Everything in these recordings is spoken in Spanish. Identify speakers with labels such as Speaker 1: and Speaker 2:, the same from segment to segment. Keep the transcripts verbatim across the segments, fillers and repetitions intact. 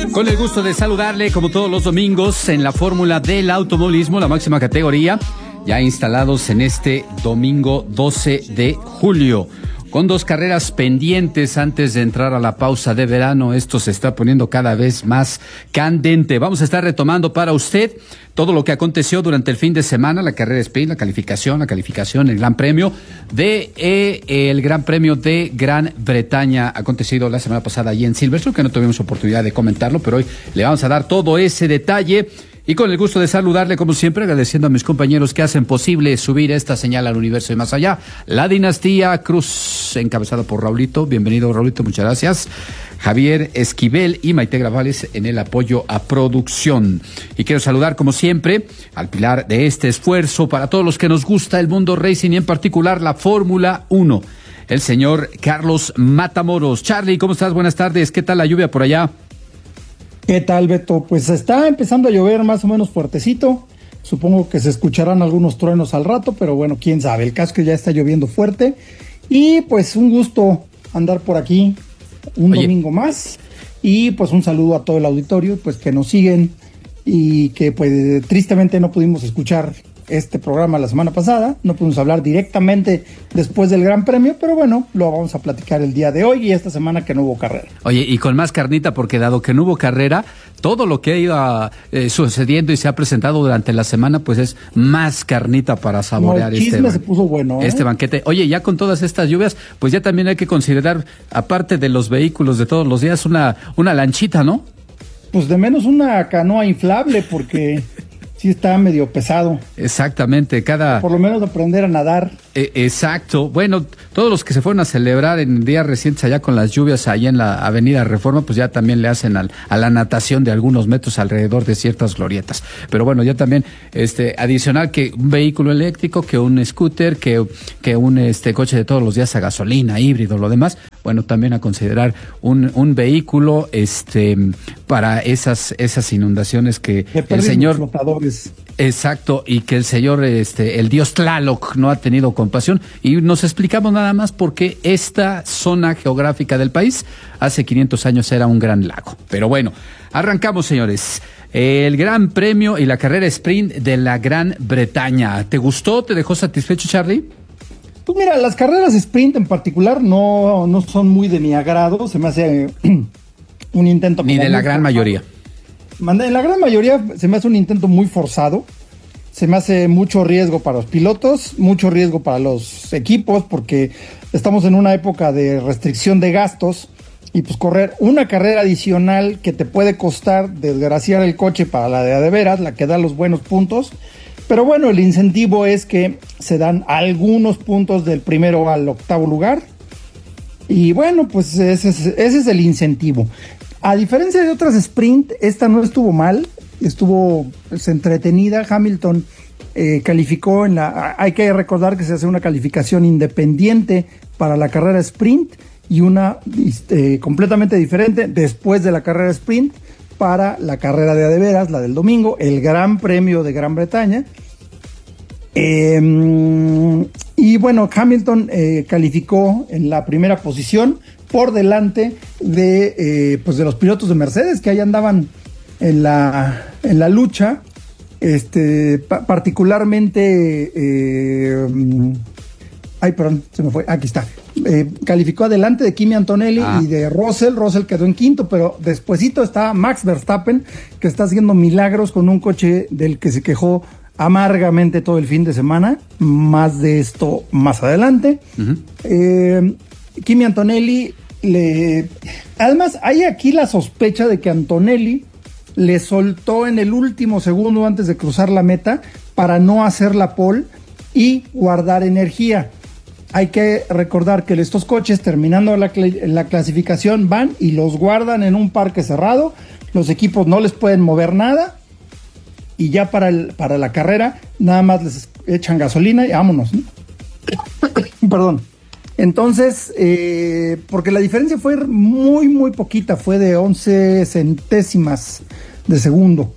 Speaker 1: Con el gusto de saludarle, como todos los domingos, en la fórmula del automovilismo, la máxima categoría, ya instalados en este domingo doce de julio. Con dos carreras pendientes antes de entrar a la pausa de verano, esto se está poniendo cada vez más candente. Vamos a estar retomando para usted todo lo que aconteció durante el fin de semana, la carrera sprint, la calificación, la calificación, el Gran Premio de eh, el Gran Premio de Gran Bretaña, acontecido la semana pasada allí en Silverstone, que no tuvimos oportunidad de comentarlo, pero hoy le vamos a dar todo ese detalle. Y con el gusto de saludarle, como siempre, agradeciendo a mis compañeros que hacen posible subir esta señal al universo y más allá. La Dinastía Cruz, encabezada por Raulito. Bienvenido, Raulito, muchas gracias. Javier Esquivel y Maite Gravales en el apoyo a producción. Y quiero saludar, como siempre, al pilar de este esfuerzo para todos los que nos gusta el mundo racing y en particular la Fórmula uno, el señor Carlos Matamoros. Charlie, ¿cómo estás? Buenas tardes. ¿Qué tal la lluvia por allá?
Speaker 2: ¿Qué tal, Beto? Pues está empezando a llover más o menos fuertecito. Supongo que se escucharán algunos truenos al rato, pero bueno, quién sabe. El caso es que ya está lloviendo fuerte. Y pues un gusto andar por aquí un Oye. domingo más. Y pues un saludo a todo el auditorio, pues que nos siguen y que pues tristemente no pudimos escuchar este programa la semana pasada, no pudimos hablar directamente después del Gran Premio, pero bueno, lo vamos a platicar el día de hoy y esta semana que no hubo carrera.
Speaker 1: Oye, y con más carnita, porque dado que no hubo carrera, todo lo que ha ido eh, sucediendo y se ha presentado durante la semana, pues es más carnita para saborear.
Speaker 2: No, el chisme
Speaker 1: este,
Speaker 2: se puso bueno, ¿eh?
Speaker 1: este banquete. Oye, ya con todas estas lluvias, pues ya también hay que considerar, aparte de los vehículos de todos los días, una, una lanchita, ¿no?
Speaker 2: Pues de menos una canoa inflable, porque sí está medio pesado.
Speaker 1: Exactamente, cada...
Speaker 2: Por lo menos aprender a nadar.
Speaker 1: Eh, exacto. Bueno, todos los que se fueron a celebrar en días recientes allá con las lluvias allá en la Avenida Reforma, pues ya también le hacen al, a la natación de algunos metros alrededor de ciertas glorietas. Pero bueno, ya también, este, adicional que un vehículo eléctrico, que un scooter, que, que un este coche de todos los días a gasolina, híbrido, lo demás, bueno, también a considerar un, un vehículo, este, para esas, esas inundaciones que el señor...
Speaker 2: Flotadores.
Speaker 1: Exacto, y que el señor, este, el dios Tlaloc no ha tenido compasión, y nos explicamos nada más por qué esta zona geográfica del país hace quinientos años era un gran lago. Pero bueno, arrancamos, señores. El Gran Premio y la carrera sprint de la Gran Bretaña. ¿Te gustó? ¿Te dejó satisfecho, Charlie?
Speaker 2: Pues mira, las carreras sprint en particular no, no son muy de mi agrado, se me hace un intento...
Speaker 1: Ni de la gran mayoría.
Speaker 2: En la gran mayoría se me hace un intento muy forzado, se me hace mucho riesgo para los pilotos, mucho riesgo para los equipos, porque estamos en una época de restricción de gastos y pues correr una carrera adicional que te puede costar desgraciar el coche para la de a de veras, la que da los buenos puntos. Pero bueno, el incentivo es que se dan algunos puntos del primero al octavo lugar y bueno, pues ese es, ese es el incentivo. A diferencia de otras sprint, esta no estuvo mal, estuvo pues, entretenida. Hamilton eh, calificó en la... Hay que recordar que se hace una calificación independiente para la carrera sprint y una este, completamente diferente después de la carrera sprint para la carrera de a de veras, la del domingo, el Gran Premio de Gran Bretaña. Eh, y bueno, Hamilton eh, calificó en la primera posición por delante de eh, pues de los pilotos de Mercedes que ahí andaban en la en la lucha, este pa- particularmente eh, ay perdón se me fue aquí está eh, calificó adelante de Kimi Antonelli ah. y de Russell. Russell quedó en quinto, pero despuesito está Max Verstappen, que está haciendo milagros con un coche del que se quejó amargamente todo el fin de semana. Más de esto más adelante. Uh-huh. eh, Kimi Antonelli le... Además, hay aquí la sospecha de que Antonelli le soltó en el último segundo antes de cruzar la meta para no hacer la pole y guardar energía. Hay que recordar que estos coches, terminando la, cl- la clasificación, van y los guardan en un parque cerrado. Los equipos no les pueden mover nada y ya para, el, para la carrera nada más les echan gasolina y vámonos, ¿no? Perdón. Entonces, eh, porque la diferencia fue muy, muy poquita, fue de once centésimas de segundo.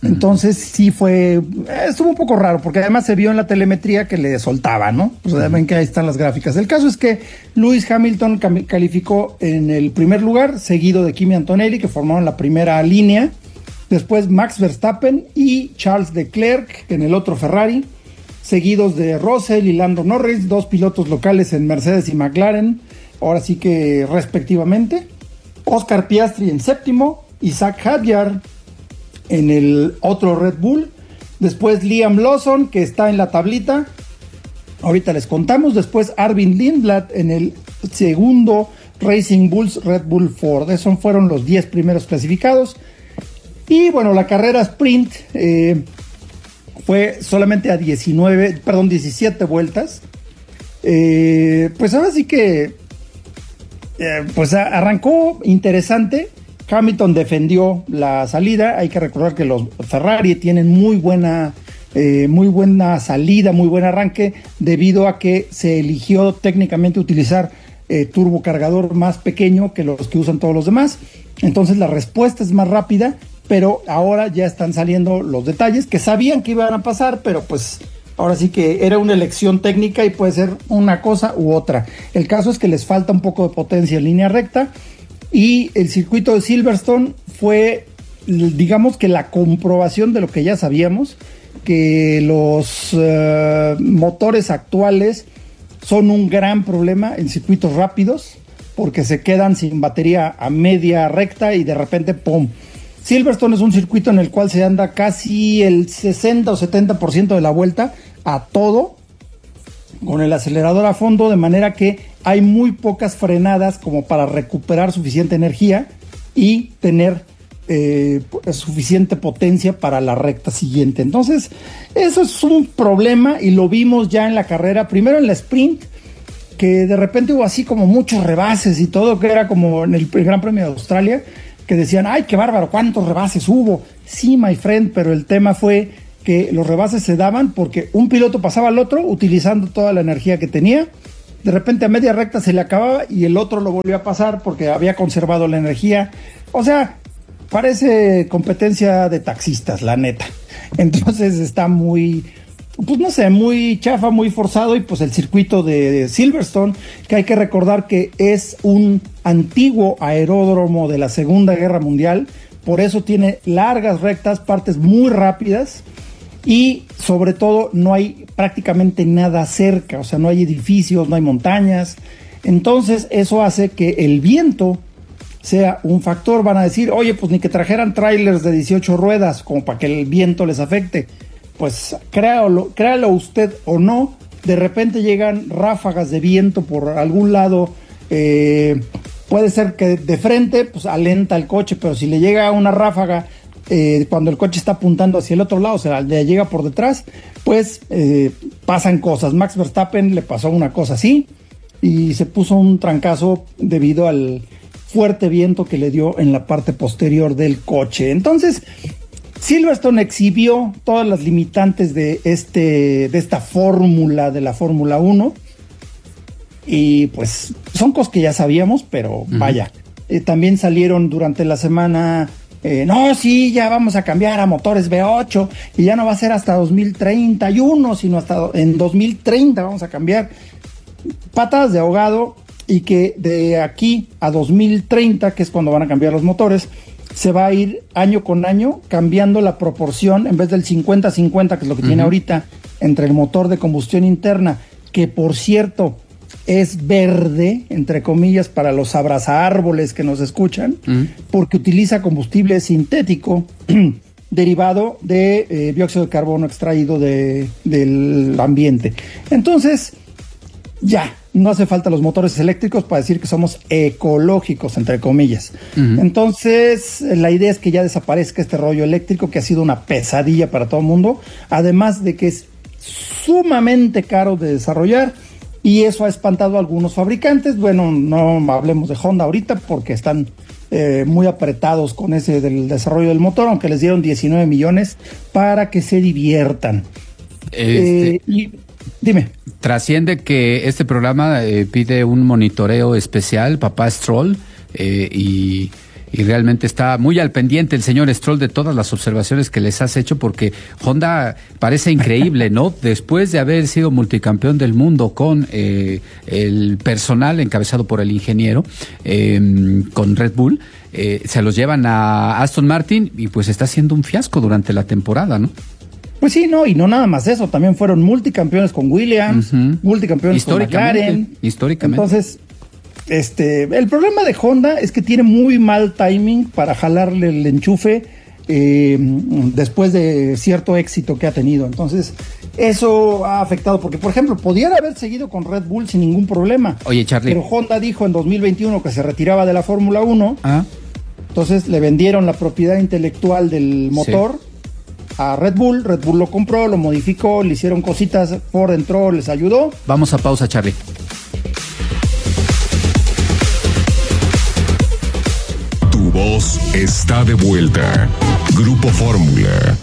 Speaker 2: Entonces sí fue, estuvo un poco raro, porque además se vio en la telemetría que le soltaba, ¿no? Pues uh-huh. Ven que ahí están las gráficas. El caso es que Lewis Hamilton cam- calificó en el primer lugar, seguido de Kimi Antonelli, que formaron la primera línea. Después Max Verstappen y Charles Leclerc en el otro Ferrari, seguidos de Russell y Lando Norris, dos pilotos locales en Mercedes y McLaren, ahora sí que respectivamente. Oscar Piastri en séptimo, Isaac Hadjar en el otro Red Bull. Después Liam Lawson, que está en la tablita, ahorita les contamos. Después Arvin Lindblad en el segundo Racing Bulls Red Bull Ford. Esos fueron los diez primeros clasificados. Y bueno, la carrera sprint eh, fue solamente a diecinueve, perdón, diecisiete vueltas. Eh, pues ahora sí que eh, pues arrancó interesante. Hamilton defendió la salida. Hay que recordar que los Ferrari tienen muy buena, eh, muy buena salida, muy buen arranque, debido a que se eligió técnicamente utilizar eh, turbocargador más pequeño que los que usan todos los demás. Entonces la respuesta es más rápida, pero ahora ya están saliendo los detalles que sabían que iban a pasar, pero pues ahora sí que era una elección técnica y puede ser una cosa u otra. El caso es que les falta un poco de potencia en línea recta. Y el circuito de Silverstone fue, digamos que la comprobación de lo que ya sabíamos, que los uh, motores actuales son un gran problema en circuitos rápidos, porque se quedan sin batería a media recta y de repente ¡pum! Silverstone es un circuito en el cual se anda casi el sesenta o setenta por ciento de la vuelta a todo, con el acelerador a fondo, de manera que hay muy pocas frenadas como para recuperar suficiente energía y tener eh, suficiente potencia para la recta siguiente. Entonces, eso es un problema y lo vimos ya en la carrera, primero en la sprint, que de repente hubo así como muchos rebases y todo, que era como en el Gran Premio de Australia, que decían, ¡ay, qué bárbaro! ¿Cuántos rebases hubo? Sí, my friend, pero el tema fue que los rebases se daban porque un piloto pasaba al otro utilizando toda la energía que tenía. De repente a media recta se le acababa y el otro lo volvió a pasar porque había conservado la energía. O sea, parece competencia de taxistas, la neta. Entonces está muy, pues no sé, muy chafa, muy forzado. Y pues el circuito de Silverstone, que hay que recordar que es un antiguo aeródromo de la Segunda Guerra Mundial, por eso tiene largas rectas, partes muy rápidas. Y sobre todo no hay prácticamente nada cerca, o sea, no hay edificios, no hay montañas. Entonces eso hace que el viento sea un factor. Van a decir, oye, pues ni que trajeran trailers de dieciocho ruedas como para que el viento les afecte. Pues créalo, créalo usted o no, de repente llegan ráfagas de viento por algún lado. Eh, puede ser que de frente pues alenta el coche, pero si le llega una ráfaga Eh, cuando el coche está apuntando hacia el otro lado, o sea, le llega por detrás, pues eh, pasan cosas. Max Verstappen le pasó una cosa así y se puso un trancazo debido al fuerte viento que le dio en la parte posterior del coche. Entonces, Silverstone exhibió todas las limitantes de, este, de esta fórmula de la Fórmula uno y pues son cosas que ya sabíamos, pero uh-huh. vaya, eh, también salieron durante la semana... Eh, no, sí, ya vamos a cambiar a motores V ocho y ya no va a ser hasta dos mil treinta y uno, sino hasta en dos mil treinta vamos a cambiar. Patadas de ahogado, y que de aquí a dos mil treinta, que es cuando van a cambiar los motores, se va a ir año con año cambiando la proporción, en vez del cincuenta cincuenta, que es lo que uh-huh. tiene ahorita, entre el motor de combustión interna, que por cierto es verde, entre comillas, para los abrazaárboles que nos escuchan, uh-huh. porque utiliza combustible sintético derivado de eh, dióxido de carbono extraído de, del ambiente. Entonces, ya, no hace falta los motores eléctricos para decir que somos ecológicos, entre comillas. Uh-huh. Entonces, la idea es que ya desaparezca este rollo eléctrico, que ha sido una pesadilla para todo el mundo, además de que es sumamente caro de desarrollar. Y eso ha espantado a algunos fabricantes. Bueno, no hablemos de Honda ahorita porque están eh, muy apretados con ese del desarrollo del motor, aunque les dieron diecinueve millones para que se diviertan. Este, eh, y, dime.
Speaker 1: Trasciende que este programa eh, pide un monitoreo especial, papá Stroll, eh, y Y realmente está muy al pendiente el señor Stroll de todas las observaciones que les has hecho, porque Honda parece increíble, ¿no? Después de haber sido multicampeón del mundo con eh, el personal encabezado por el ingeniero, eh, con Red Bull, eh, se los llevan a Aston Martin y pues está siendo un fiasco durante la temporada, ¿no?
Speaker 2: Pues sí, no, y no nada más eso, también fueron multicampeones con Williams, uh-huh. multicampeones con McLaren.
Speaker 1: Históricamente.
Speaker 2: Entonces, este, el problema de Honda es que tiene muy mal timing para jalarle el enchufe eh, después de cierto éxito que ha tenido. Entonces, eso ha afectado, porque por ejemplo, podían haber seguido con Red Bull sin ningún problema.
Speaker 1: Oye, Charlie.
Speaker 2: Pero Honda dijo en dos mil veintiuno que se retiraba de la Fórmula uno.
Speaker 1: Ah.
Speaker 2: Entonces le vendieron la propiedad intelectual del motor. Sí. A Red Bull, Red Bull lo compró, lo modificó, le hicieron cositas, Ford entró, les ayudó.
Speaker 1: Vamos a pausa, Charlie.
Speaker 3: Tu voz está de vuelta. Grupo Fórmula.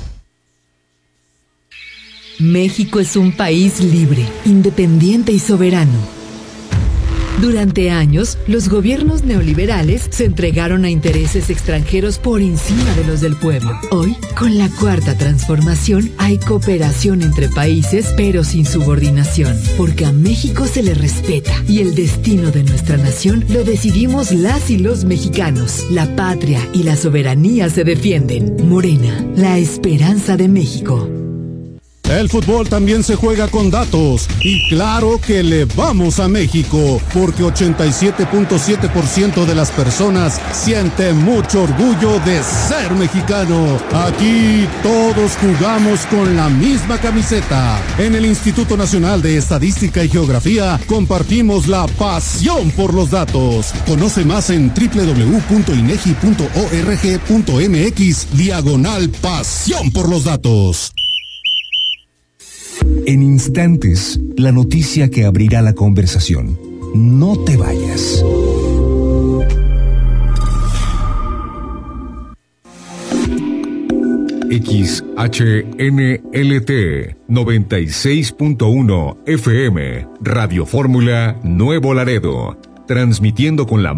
Speaker 4: México es un país libre, independiente y soberano. Durante años, los gobiernos neoliberales se entregaron a intereses extranjeros por encima de los del pueblo. Hoy, con la cuarta transformación, hay cooperación entre países, pero sin subordinación, porque a México se le respeta y el destino de nuestra nación lo decidimos las y los mexicanos. La patria y la soberanía se defienden. Morena, la esperanza de México.
Speaker 5: El fútbol también se juega con datos y claro que le vamos a México porque ochenta y siete punto siete por ciento de las personas siente mucho orgullo de ser mexicano. Aquí todos jugamos con la misma camiseta. En el Instituto Nacional de Estadística y Geografía compartimos la pasión por los datos. Conoce más en doble u doble u doble u punto inegi punto org punto mx diagonal pasión por los datos.
Speaker 6: En instantes, la noticia que abrirá la conversación. No te vayas.
Speaker 3: X H N L T noventa y seis punto uno F M Radio Fórmula Nuevo Laredo, transmitiendo con la